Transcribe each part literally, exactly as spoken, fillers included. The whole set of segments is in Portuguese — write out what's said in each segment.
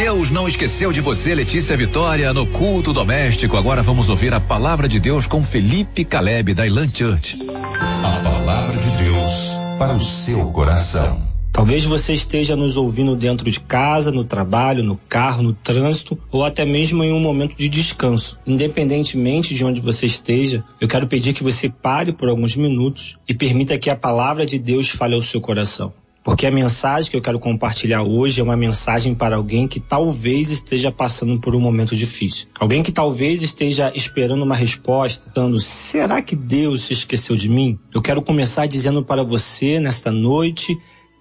Deus não esqueceu de você, Letícia Vitória, no culto doméstico. Agora vamos ouvir a palavra de Deus com Felipe Caleb, da Elan Church. A palavra de Deus para o seu coração. Talvez você esteja nos ouvindo dentro de casa, no trabalho, no carro, no trânsito ou até mesmo em um momento de descanso. Independentemente de onde você esteja, eu quero pedir que você pare por alguns minutos e permita que a palavra de Deus fale ao seu coração. Porque a mensagem que eu quero compartilhar hoje é uma mensagem para alguém que talvez esteja passando por um momento difícil. Alguém que talvez esteja esperando uma resposta, pensando, será que Deus se esqueceu de mim? Eu quero começar dizendo para você nesta noite,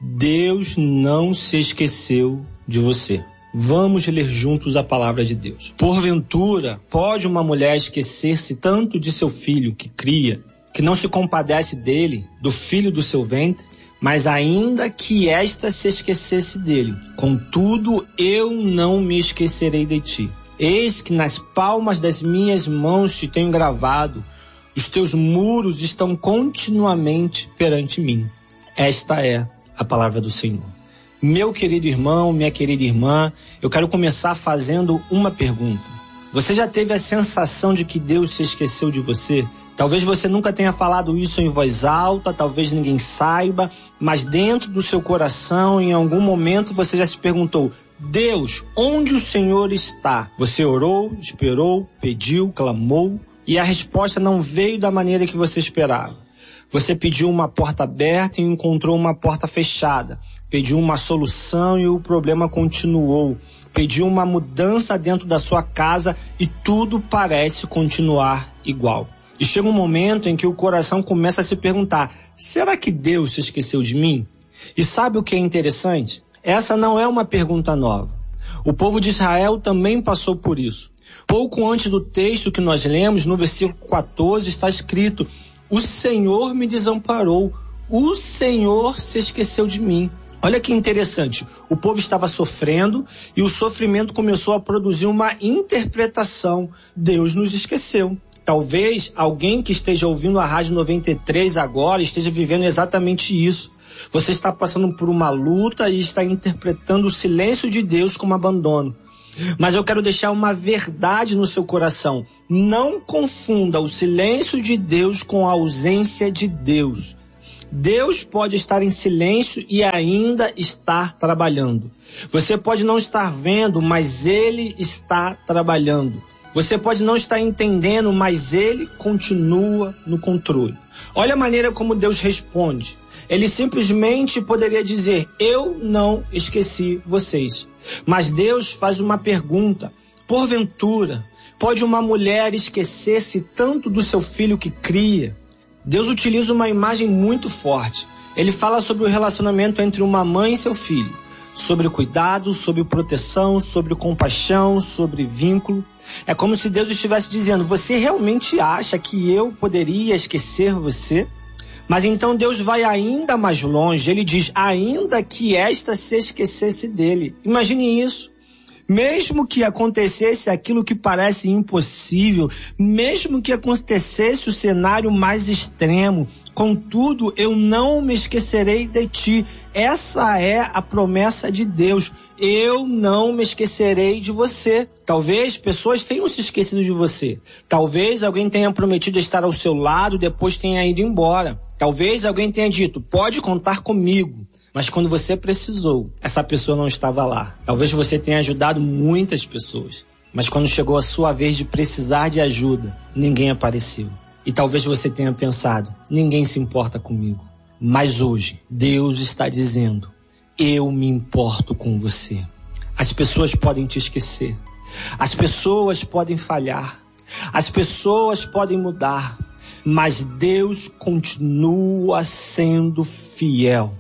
Deus não se esqueceu de você. Vamos ler juntos a palavra de Deus. Porventura, pode uma mulher esquecer-se tanto de seu filho que cria, que não se compadece dele, do filho do seu ventre? Mas ainda que esta se esquecesse dele, contudo eu não me esquecerei de ti. Eis que nas palmas das minhas mãos te tenho gravado, os teus muros estão continuamente perante mim. Esta é a palavra do Senhor. Meu querido irmão, minha querida irmã, eu quero começar fazendo uma pergunta. Você já teve a sensação de que Deus se esqueceu de você? Talvez você nunca tenha falado isso em voz alta, talvez ninguém saiba, mas dentro do seu coração, em algum momento, você já se perguntou, Deus, onde o Senhor está? Você orou, esperou, pediu, clamou, e a resposta não veio da maneira que você esperava. Você pediu uma porta aberta e encontrou uma porta fechada. Pediu uma solução e o problema continuou. Pediu uma mudança dentro da sua casa e tudo parece continuar igual. E chega um momento em que o coração começa a se perguntar, será que Deus se esqueceu de mim? E sabe o que é interessante? Essa não é uma pergunta nova. O povo de Israel também passou por isso. Pouco antes do texto que nós lemos, no versículo quatorze, está escrito, o Senhor me desamparou, o Senhor se esqueceu de mim. Olha que interessante, o povo estava sofrendo e o sofrimento começou a produzir uma interpretação. Deus nos esqueceu. Talvez alguém que esteja ouvindo a Rádio noventa e três agora esteja vivendo exatamente isso. Você está passando por uma luta e está interpretando o silêncio de Deus como abandono. Mas eu quero deixar uma verdade no seu coração. Não confunda o silêncio de Deus com a ausência de Deus. Deus pode estar em silêncio e ainda estar trabalhando. Você pode não estar vendo, mas Ele está trabalhando. Você pode não estar entendendo, mas Ele continua no controle. Olha a maneira como Deus responde. Ele simplesmente poderia dizer, eu não esqueci vocês. Mas Deus faz uma pergunta. Porventura, pode uma mulher esquecer-se tanto do seu filho que cria? Deus utiliza uma imagem muito forte. Ele fala sobre o relacionamento entre uma mãe e seu filho. Sobre cuidado, sobre proteção, sobre compaixão, sobre vínculo. É como se Deus estivesse dizendo, você realmente acha que eu poderia esquecer você? Mas então Deus vai ainda mais longe, ele diz, ainda que esta se esquecesse dele. Imagine isso. Mesmo que acontecesse aquilo que parece impossível, mesmo que acontecesse o cenário mais extremo, contudo, eu não me esquecerei de ti. Essa é a promessa de Deus. Eu não me esquecerei de você. Talvez pessoas tenham se esquecido de você. Talvez alguém tenha prometido estar ao seu lado, depois tenha ido embora. Talvez alguém tenha dito, pode contar comigo. Mas quando você precisou, essa pessoa não estava lá. Talvez você tenha ajudado muitas pessoas. Mas quando chegou a sua vez de precisar de ajuda, ninguém apareceu. E talvez você tenha pensado, ninguém se importa comigo. Mas hoje, Deus está dizendo, eu me importo com você. As pessoas podem te esquecer. As pessoas podem falhar. As pessoas podem mudar. Mas Deus continua sendo fiel.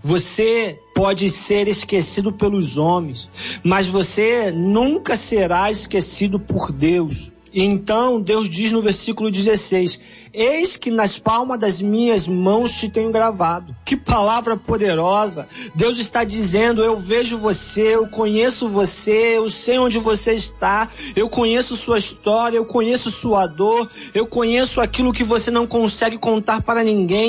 Você pode ser esquecido pelos homens, mas você nunca será esquecido por Deus. E então Deus diz no versículo dezesseis, eis que nas palmas das minhas mãos te tenho gravado. Que palavra poderosa! Deus está dizendo, eu vejo você, eu conheço você, eu sei onde você está, eu conheço sua história, eu conheço sua dor, eu conheço aquilo que você não consegue contar para ninguém.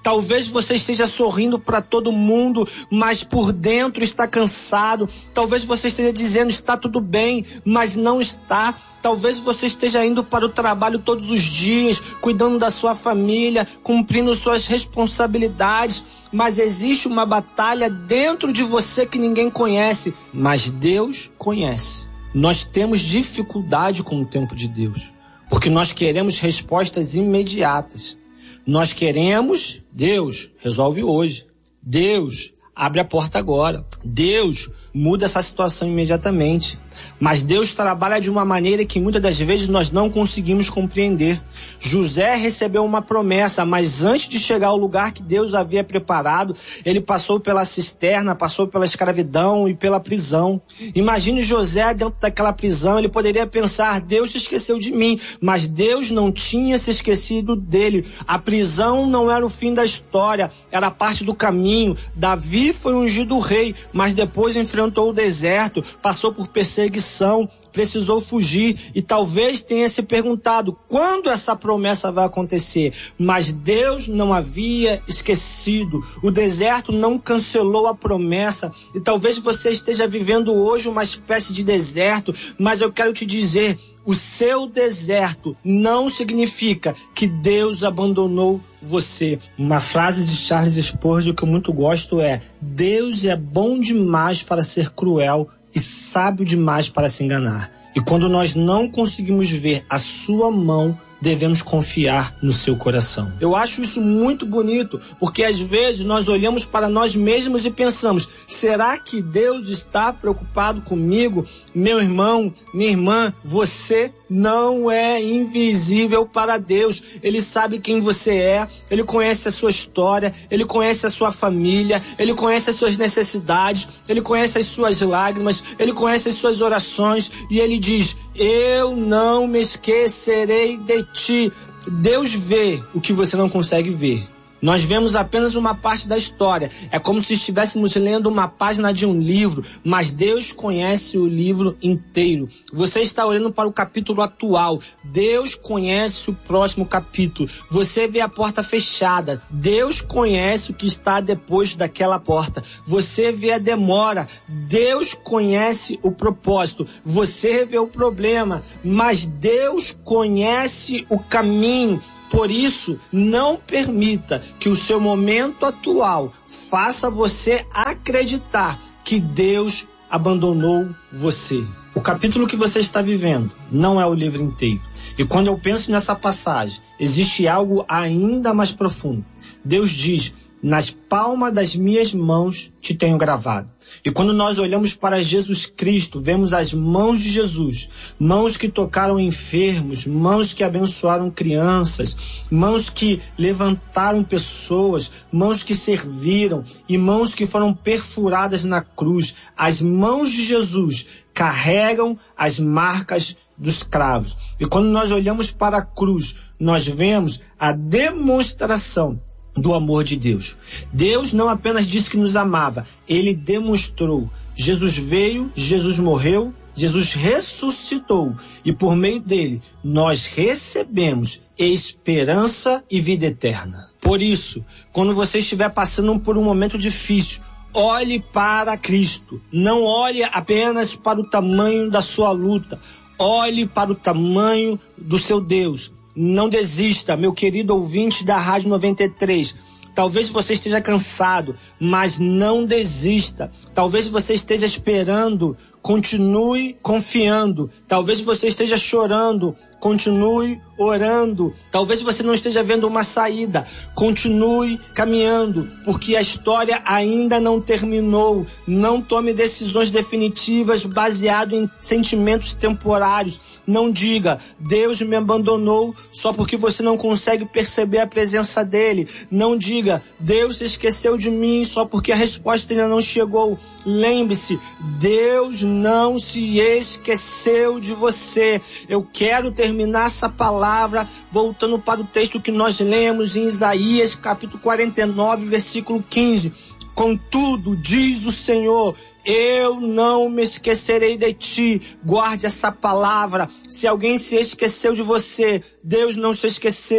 Talvez você esteja sorrindo para todo mundo, mas por dentro está cansado. Talvez você esteja dizendo está tudo bem, mas não está. Talvez você esteja indo para o trabalho todos os dias, cuidando da sua família, cumprindo suas responsabilidades, mas existe uma batalha dentro de você que ninguém conhece, mas Deus conhece. Nós temos dificuldade com o tempo de Deus, porque nós queremos respostas imediatas. Nós queremos, Deus, resolve hoje. Deus, abre a porta agora. Deus, muda essa situação imediatamente. Mas Deus trabalha de uma maneira que muitas das vezes nós não conseguimos compreender. José recebeu uma promessa, mas antes de chegar ao lugar que Deus havia preparado, ele passou pela cisterna, passou pela escravidão e pela prisão. Imagine José dentro daquela prisão, ele poderia pensar, Deus se esqueceu de mim, mas Deus não tinha se esquecido dele. A prisão não era o fim da história, era parte do caminho. Davi foi ungido rei, mas depois enfrentou o deserto, passou por perseguição, precisou fugir e talvez tenha se perguntado quando essa promessa vai acontecer, mas Deus não havia esquecido. O deserto não cancelou a promessa e talvez você esteja vivendo hoje uma espécie de deserto, mas eu quero te dizer, o seu deserto não significa que Deus abandonou você. Uma frase de Charles Spurgeon que eu muito gosto é: Deus é bom demais para ser cruel e sábio demais para se enganar. E quando nós não conseguimos ver a sua mão, devemos confiar no seu coração. Eu acho isso muito bonito, porque às vezes nós olhamos para nós mesmos e pensamos, será que Deus está preocupado comigo? Meu irmão, minha irmã, você não é invisível para Deus. Ele sabe quem você é, Ele conhece a sua história, Ele conhece a sua família, Ele conhece as suas necessidades, Ele conhece as suas lágrimas, Ele conhece as suas orações e Ele diz, eu não me esquecerei de ti. Deus vê o que você não consegue ver. Nós vemos apenas uma parte da história. É como se estivéssemos lendo uma página de um livro, mas Deus conhece o livro inteiro. Você está olhando para o capítulo atual. Deus conhece o próximo capítulo. Você vê a porta fechada. Deus conhece o que está depois daquela porta. Você vê a demora. Deus conhece o propósito. Você vê o problema, mas Deus conhece o caminho. Por isso, não permita que o seu momento atual faça você acreditar que Deus abandonou você. O capítulo que você está vivendo não é o livro inteiro. E quando eu penso nessa passagem, existe algo ainda mais profundo. Deus diz, nas palmas das minhas mãos te tenho gravado. E quando nós olhamos para Jesus Cristo, vemos as mãos de Jesus, mãos que tocaram enfermos, mãos que abençoaram crianças, mãos que levantaram pessoas, mãos que serviram e mãos que foram perfuradas na cruz. As mãos de Jesus carregam as marcas dos cravos. E quando nós olhamos para a cruz, nós vemos a demonstração do amor de Deus. Deus não apenas disse que nos amava, Ele demonstrou. Jesus veio, Jesus morreu, Jesus ressuscitou e por meio dele nós recebemos esperança e vida eterna. Por isso, quando você estiver passando por um momento difícil, olhe para Cristo. Não olhe apenas para o tamanho da sua luta, olhe para o tamanho do seu Deus. Não desista, meu querido ouvinte da Rádio noventa e três. Talvez você esteja cansado, mas não desista. Talvez você esteja esperando, continue confiando. Talvez você esteja chorando, continue orando. Talvez você não esteja vendo uma saída, continue caminhando, porque a história ainda não terminou. Não tome decisões definitivas baseado em sentimentos temporários. Não diga, Deus me abandonou só porque você não consegue perceber a presença dele. Não diga, Deus se esqueceu de mim só porque a resposta ainda não chegou. Lembre-se, Deus não se esqueceu de você. Eu quero terminar essa palavra voltando para o texto que nós lemos em Isaías, capítulo quarenta e nove, versículo quinze. Contudo, diz o Senhor, eu não me esquecerei de ti. Guarde essa palavra. Se alguém se esqueceu de você, Deus não se esqueceu.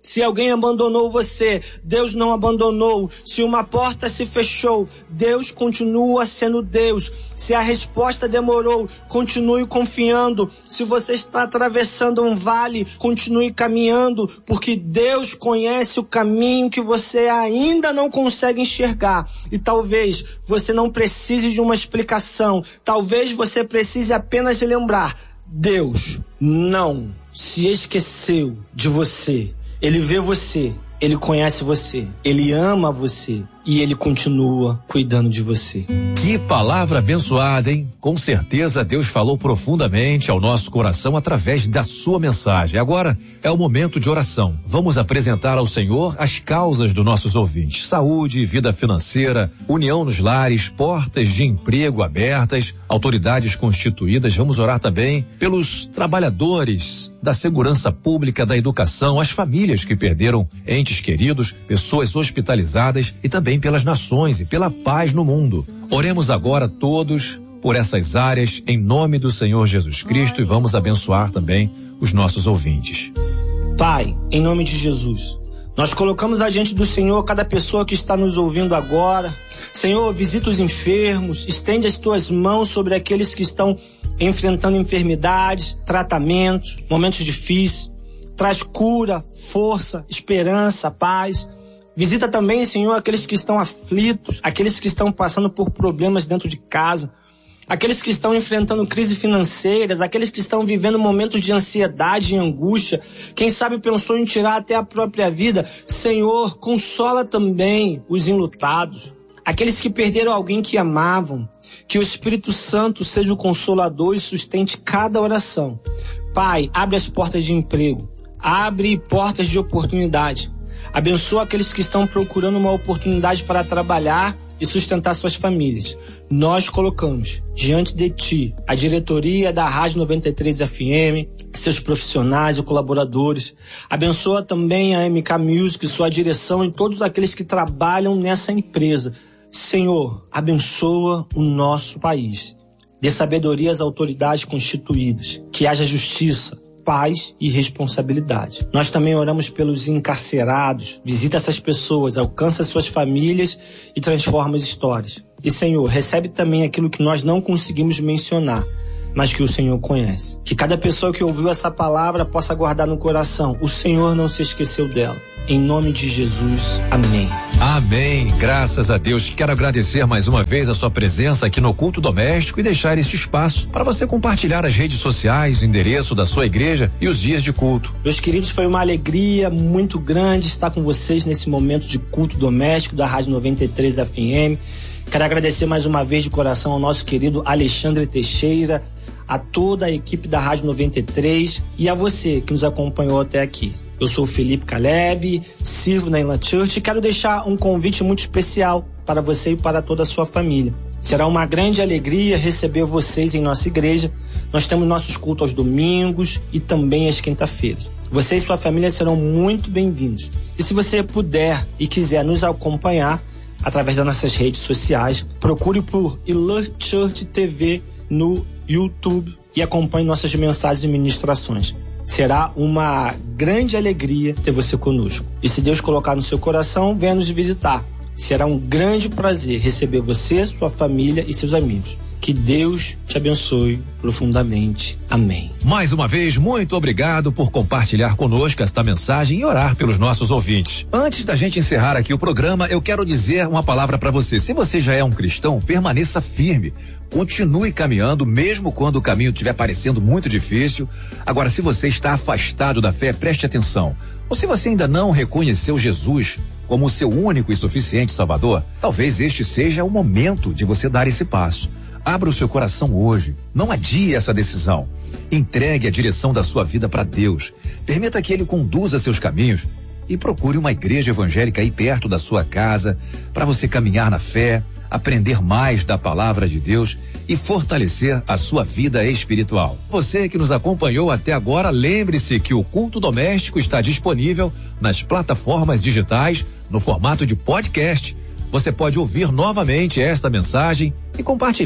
Se alguém abandonou você, Deus não abandonou. Se uma porta se fechou, Deus continua sendo Deus. Se a resposta demorou, continue confiando. Se você está atravessando um vale, continue caminhando, porque Deus conhece o caminho que você ainda não consegue enxergar. E talvez você não precise de uma explicação. Talvez você precise apenas lembrar: Deus não se esqueceu de você. Ele vê você, ele conhece você, ele ama você e ele continua cuidando de você. Que palavra abençoada, hein? Com certeza Deus falou profundamente ao nosso coração através da sua mensagem. Agora é o momento de oração. Vamos apresentar ao Senhor as causas dos nossos ouvintes: saúde, vida financeira, união nos lares, portas de emprego abertas, autoridades constituídas. Vamos orar também pelos trabalhadores da segurança pública, da educação, as famílias que perderam entes queridos, pessoas hospitalizadas e também pelas nações e pela paz no mundo. Oremos agora todos por essas áreas em nome do Senhor Jesus Cristo e vamos abençoar também os nossos ouvintes. Pai, em nome de Jesus, nós colocamos adiante do Senhor cada pessoa que está nos ouvindo agora. Senhor, visita os enfermos, estende as tuas mãos sobre aqueles que estão enfrentando enfermidades, tratamentos, momentos difíceis. Traz cura, força, esperança, paz. Visita também, Senhor, aqueles que estão aflitos, aqueles que estão passando por problemas dentro de casa, aqueles que estão enfrentando crises financeiras, aqueles que estão vivendo momentos de ansiedade e angústia. Quem sabe pensou em tirar até a própria vida. Senhor, consola também os enlutados, aqueles que perderam alguém que amavam. Que o Espírito Santo seja o consolador e sustente cada oração. Pai, abre as portas de emprego, abre portas de oportunidade. Abençoa aqueles que estão procurando uma oportunidade para trabalhar e sustentar suas famílias. Nós colocamos diante de Ti a diretoria da Rádio noventa e três F M, seus profissionais e colaboradores. Abençoa também a M K Music, sua direção e todos aqueles que trabalham nessa empresa. Senhor, abençoa o nosso país. Dê sabedoria às autoridades constituídas. Que haja justiça, paz e responsabilidade. Nós também oramos pelos encarcerados. Visita essas pessoas, alcança suas famílias e transforma as histórias. E, Senhor, recebe também aquilo que nós não conseguimos mencionar, mas que o Senhor conhece. Que cada pessoa que ouviu essa palavra possa guardar no coração: o Senhor não se esqueceu dela. Em nome de Jesus, amém. Amém, graças a Deus. Quero agradecer mais uma vez a sua presença aqui no Culto Doméstico e deixar este espaço para você compartilhar as redes sociais, o endereço da sua igreja e os dias de culto. Meus queridos, foi uma alegria muito grande estar com vocês nesse momento de culto doméstico da Rádio noventa e três F M. Quero agradecer mais uma vez de coração ao nosso querido Alexandre Teixeira, a toda a equipe da Rádio noventa e três e a você que nos acompanhou até aqui. Eu sou o Felipe Caleb, sirvo na Inland Church e quero deixar um convite muito especial para você e para toda a sua família. Será uma grande alegria receber vocês em nossa igreja. Nós temos nossos cultos aos domingos e também às quinta-feiras. Você e sua família serão muito bem-vindos. E se você puder e quiser nos acompanhar através das nossas redes sociais, procure por Inland Church T V no YouTube e acompanhe nossas mensagens e ministrações. Será uma grande alegria ter você conosco. E se Deus colocar no seu coração, venha nos visitar. Será um grande prazer receber você, sua família e seus amigos. Que Deus te abençoe profundamente. Amém. Mais uma vez, muito obrigado por compartilhar conosco esta mensagem e orar pelos nossos ouvintes. Antes da gente encerrar aqui o programa, eu quero dizer uma palavra para você. Se você já é um cristão, permaneça firme. Continue caminhando, mesmo quando o caminho estiver parecendo muito difícil. Agora, se você está afastado da fé, preste atenção. Ou se você ainda não reconheceu Jesus como o seu único e suficiente Salvador, talvez este seja o momento de você dar esse passo. Abra o seu coração hoje. Não adie essa decisão. Entregue a direção da sua vida para Deus. Permita que Ele conduza seus caminhos e procure uma igreja evangélica aí perto da sua casa para você caminhar na fé, aprender mais da palavra de Deus e fortalecer a sua vida espiritual. Você que nos acompanhou até agora, lembre-se que o Culto Doméstico está disponível nas plataformas digitais no formato de podcast. Você pode ouvir novamente esta mensagem e compartilhar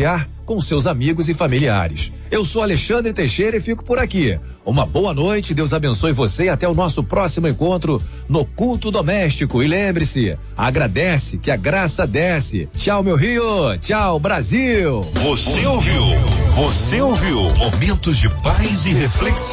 com seus amigos e familiares. Eu sou Alexandre Teixeira e fico por aqui. Uma boa noite, Deus abençoe você e até o nosso próximo encontro no Culto Doméstico. E lembre-se, agradece que a graça desce. Tchau, meu Rio. Tchau, Brasil. Você ouviu? Você ouviu? Momentos de paz e reflexão.